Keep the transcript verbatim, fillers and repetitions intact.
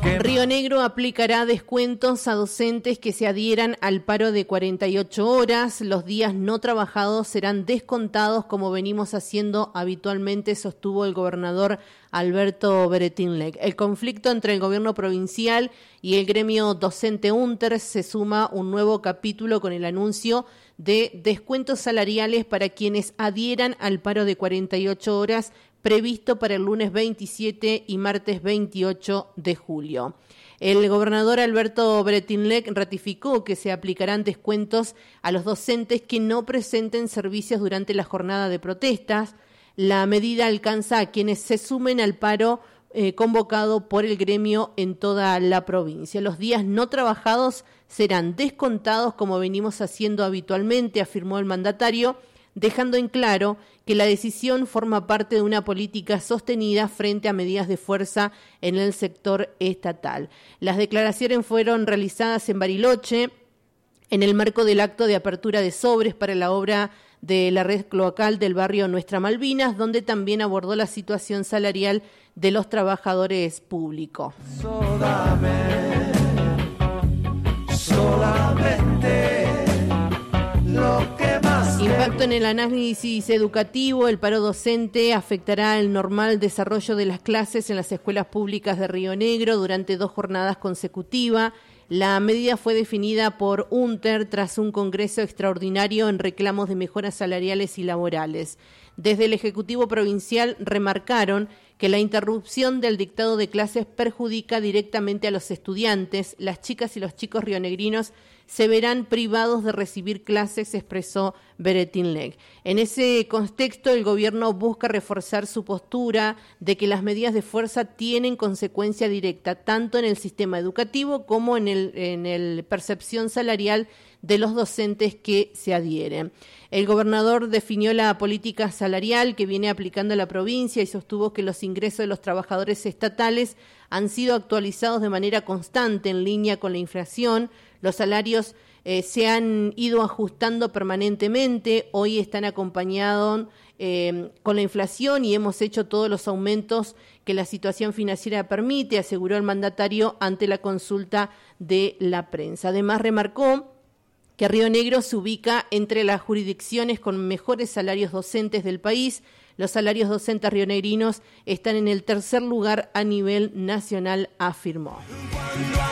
Río Negro aplicará descuentos a docentes que se adhieran al paro de cuarenta y ocho horas. Los días no trabajados serán descontados como venimos haciendo habitualmente, sostuvo el gobernador Alberto Beretinlec. El conflicto entre el gobierno provincial y el gremio docente UNTER se suma un nuevo capítulo con el anuncio de descuentos salariales para quienes adhieran al paro de cuarenta y ocho horas previsto para el lunes veintisiete y martes veintiocho de julio. El gobernador Alberto Beretinlec ratificó que se aplicarán descuentos a los docentes que no presenten servicios durante la jornada de protestas. La medida alcanza a quienes se sumen al paro eh, convocado por el gremio en toda la provincia. Los días no trabajados serán descontados como venimos haciendo habitualmente, afirmó el mandatario, dejando en claro que la decisión forma parte de una política sostenida frente a medidas de fuerza en el sector estatal. Las declaraciones fueron realizadas en Bariloche en el marco del acto de apertura de sobres para la obra de la red cloacal del barrio Nuestra Malvinas, donde también abordó la situación salarial de los trabajadores públicos. Solamente, solamente lo que más Impacto en el análisis educativo. El paro docente afectará el normal desarrollo de las clases en las escuelas públicas de Río Negro durante dos jornadas consecutivas. La medida fue definida por UNTER tras un congreso extraordinario en reclamos de mejoras salariales y laborales. Desde el Ejecutivo Provincial remarcaron que la interrupción del dictado de clases perjudica directamente a los estudiantes. Las chicas y los chicos rionegrinos se verán privados de recibir clases, expresó Beretinlec. En ese contexto, el gobierno busca reforzar su postura de que las medidas de fuerza tienen consecuencia directa tanto en el sistema educativo como en el en el percepción salarial de los docentes que se adhieren. El gobernador definió la política salarial que viene aplicando la provincia y sostuvo que los ingresos de los trabajadores estatales han sido actualizados de manera constante en línea con la inflación. Los salarios eh, se han ido ajustando permanentemente, hoy están acompañados eh, con la inflación y hemos hecho todos los aumentos que la situación financiera permite, aseguró el mandatario ante la consulta de la prensa. Además, remarcó que Río Negro se ubica entre las jurisdicciones con mejores salarios docentes del país. Los salarios docentes rionegrinos están en el tercer lugar a nivel nacional, afirmó.